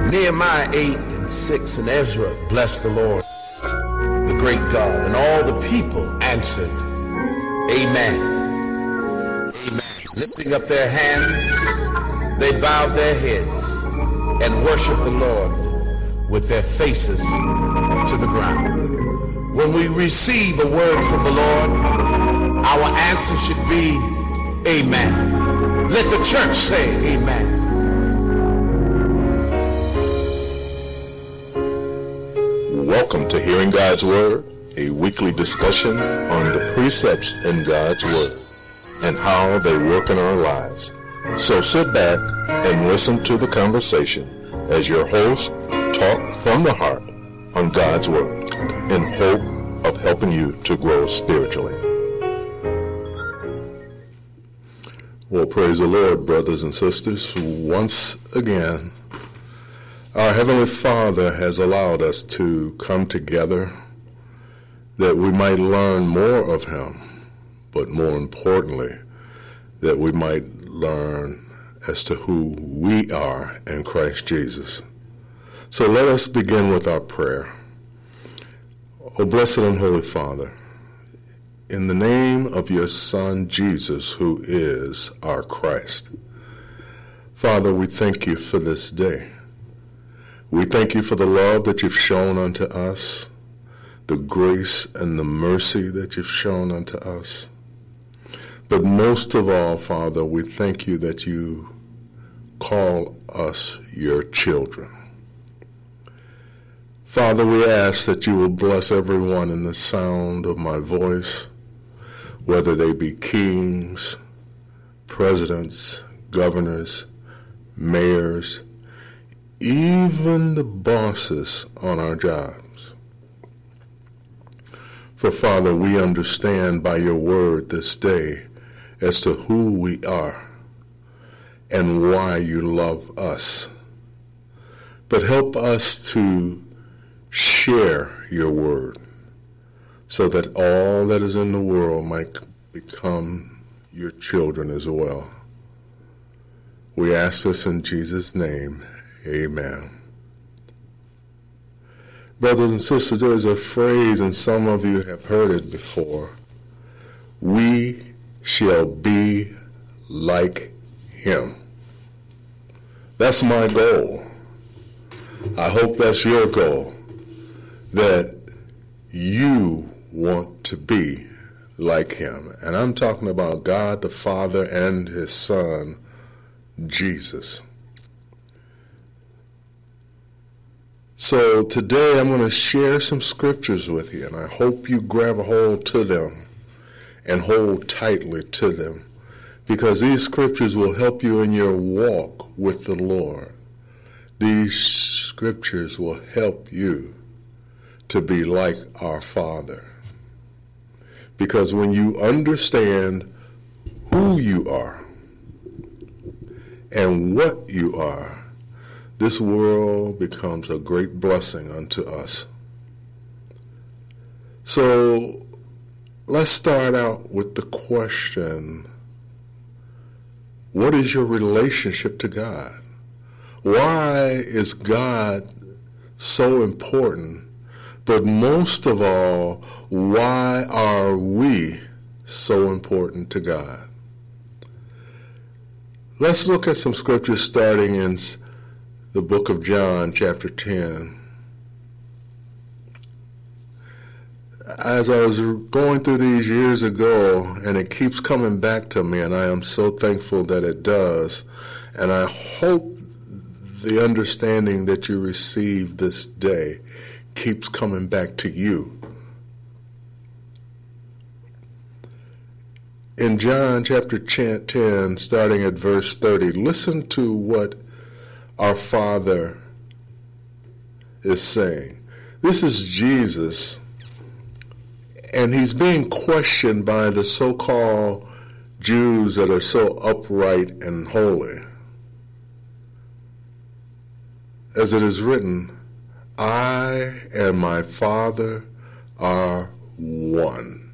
Nehemiah 8:6 and Ezra blessed the Lord, the great God, and all the people answered, Amen. Amen. Lifting up their hands, they bowed their heads and worshiped the Lord with their faces to the ground. When we receive a word from the Lord, our answer should be Amen. Let the church say Amen. Welcome to Hearing God's Word, a weekly discussion on the precepts in God's Word and how they work in our lives. So sit back and listen to the conversation as your hosts talk from the heart on God's Word in hope of helping you to grow spiritually. Well, praise the Lord, brothers and sisters. Once again, our Heavenly Father has allowed us to come together that we might learn more of Him, but more importantly, that we might learn as to who we are in Christ Jesus. So let us begin with our prayer. O blessed and holy Father, in the name of your Son, Jesus, who is our Christ, Father, we thank you for this day. We thank you for the love that you've shown unto us, the grace and the mercy that you've shown unto us. But most of all, Father, we thank you that you call us your children. Father, we ask that you will bless everyone in the sound of my voice, whether they be kings, presidents, governors, mayors, even the bosses on our jobs. For Father, we understand by your word this day as to who we are and why you love us. But help us to share your word so that all that is in the world might become your children as well. We ask this in Jesus' name. Amen. Brothers and sisters, there is a phrase, and some of you have heard it before. We shall be like him. That's my goal. I hope that's your goal, that you want to be like him. And I'm talking about God the Father and his Son, Jesus. So today I'm going to share some scriptures with you, and I hope you grab a hold to them and hold tightly to them, because these scriptures will help you in your walk with the Lord. These scriptures will help you to be like our Father. Because when you understand who you are and what you are, this world becomes a great blessing unto us. So let's start out with the question, what is your relationship to God? Why is God so important? But most of all, why are we so important to God? Let's look at some scriptures starting in the book of John, chapter 10. As I was going through these years ago, and it keeps coming back to me, and I am so thankful that it does, and I hope the understanding that you receive this day keeps coming back to you. In John chapter 10, starting at verse 30, listen to what our Father is saying. This is Jesus, and he's being questioned by the so-called Jews that are so upright and holy. As it is written, I and my Father are one.